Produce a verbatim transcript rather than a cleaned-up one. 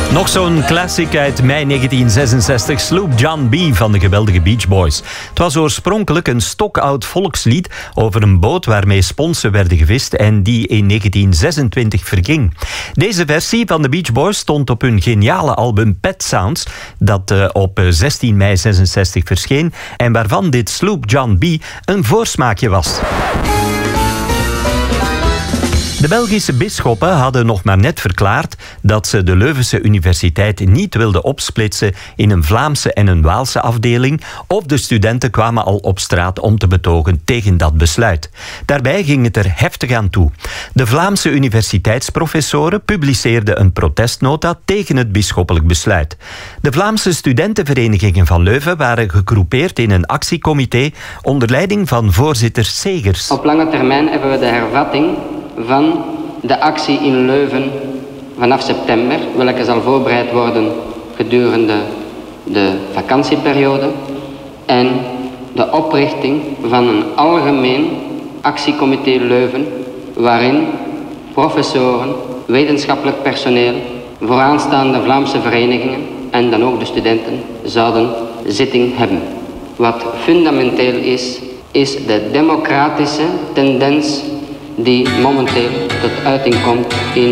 Nog zo'n classic uit mei negentien zesenzestig, Sloop John B. van de geweldige Beach Boys. Het was oorspronkelijk een stokoud volkslied over een boot waarmee sponsen werden gevist en die in negentien zesentwintig verging. Deze versie van de Beach Boys stond op hun geniale album Pet Sounds, dat uh, op zestien mei zesenzestig verscheen en waarvan dit Sloop John B. een voorsmaakje was. De Belgische bisschoppen hadden nog maar net verklaard dat ze de Leuvense Universiteit niet wilden opsplitsen in een Vlaamse en een Waalse afdeling, of de studenten kwamen al op straat om te betogen tegen dat besluit. Daarbij ging het er heftig aan toe. De Vlaamse universiteitsprofessoren publiceerden een protestnota tegen het bisschoppelijk besluit. De Vlaamse studentenverenigingen van Leuven waren gegroepeerd in een actiecomité onder leiding van voorzitter Segers. Op lange termijn hebben we de hervatting van de actie in Leuven vanaf september, welke zal voorbereid worden gedurende de vakantieperiode, en de oprichting van een algemeen actiecomité Leuven, waarin professoren, wetenschappelijk personeel, vooraanstaande Vlaamse verenigingen en dan ook de studenten zouden zitting hebben. Wat fundamenteel is, is de democratische tendens die momenteel tot uiting komt